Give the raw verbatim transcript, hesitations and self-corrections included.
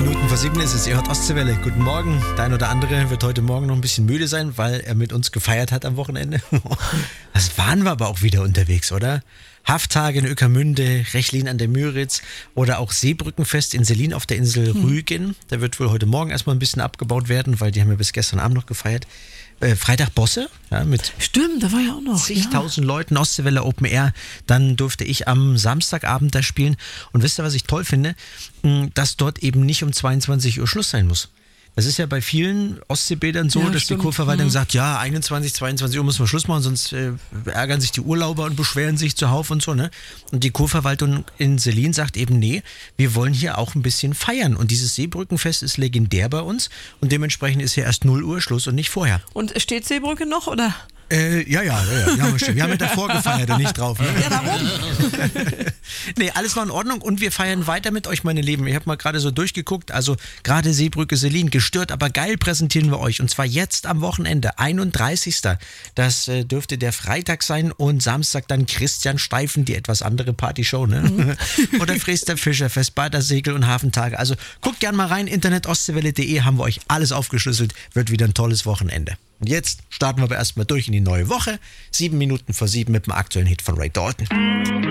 Minuten vor sieben ist es, ihr hört Ostseewelle. Guten Morgen. Der ein oder andere wird heute Morgen noch ein bisschen müde sein, weil er mit uns gefeiert hat am Wochenende. Das waren wir aber auch wieder unterwegs, oder? Hafttage in Ueckermünde, Rechlin an der Müritz oder auch Seebrückenfest in Selin auf der Insel hm. Rügen. Da wird wohl heute Morgen erstmal ein bisschen abgebaut werden, weil die haben ja bis gestern Abend noch gefeiert. Äh, Freitag Bosse, ja, mit Stimmt, da war ja auch noch zigtausend ja. Leuten, Ostseewelle Open Air. Dann durfte ich am Samstagabend da spielen. Und wisst ihr, was ich toll finde? Dass dort eben nicht um zweiundzwanzig Uhr Schluss sein muss. Das ist ja bei vielen Ostseebädern so, ja, dass stimmt. die Kurverwaltung mhm. sagt, ja, einundzwanzig, zweiundzwanzig Uhr müssen wir Schluss machen, sonst äh, ärgern sich die Urlauber und beschweren sich zuhauf und so, ne? Und die Kurverwaltung in Selin sagt eben, nee, wir wollen hier auch ein bisschen feiern. Und dieses Seebrückenfest ist legendär bei uns und dementsprechend ist hier erst null Uhr Schluss und nicht vorher. Und steht Seebrücke noch, oder? Äh, ja, ja, ja, ja, ja, wir haben ja davor gefeiert und nicht drauf. Ne? Ja, darum. Nee, alles noch in Ordnung und wir feiern weiter mit euch, meine Lieben. Ich habe mal gerade so durchgeguckt, also gerade Seebrücke Selin, gestört, aber geil präsentieren wir euch. Und zwar jetzt am Wochenende, einunddreißigsten Das äh, dürfte der Freitag sein und Samstag dann Christian Steifen, die etwas andere Partyshow, ne? Mhm. Oder Frester Fischerfest, Badersegel und Hafentage. Also guckt gerne mal rein, internet ostseewelle punkt de, haben wir euch alles aufgeschlüsselt. Wird wieder ein tolles Wochenende. Und jetzt starten wir aber erstmal durch in die neue Woche. Sieben Minuten vor sieben mit dem aktuellen Hit von Ray Dalton.